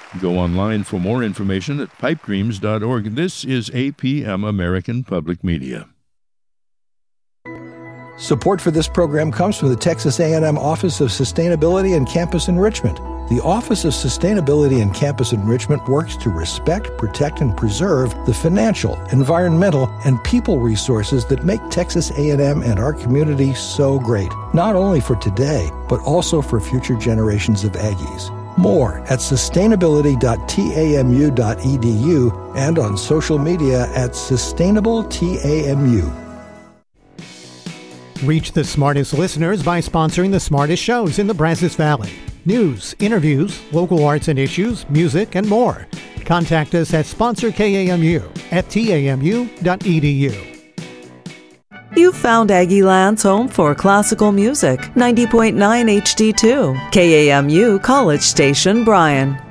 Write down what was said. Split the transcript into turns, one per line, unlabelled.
Go online for more information at pipedreams.org. This is APM American Public Media.
Support for this program comes from the Texas A&M Office of Sustainability and Campus Enrichment. The Office of Sustainability and Campus Enrichment works to respect, protect, and preserve the financial, environmental, and people resources that make Texas A&M and our community so great, not only for today, but also for future generations of Aggies. More at sustainability.tamu.edu and on social media at sustainableTAMU.
Reach the smartest listeners by sponsoring the smartest shows in the Brazos Valley. News, interviews, local arts and issues, music, and more. Contact us at sponsorKAMU@tamu.edu.
You found Aggie Land's home for classical music, 90.9 HD2, KAMU College Station, Bryan.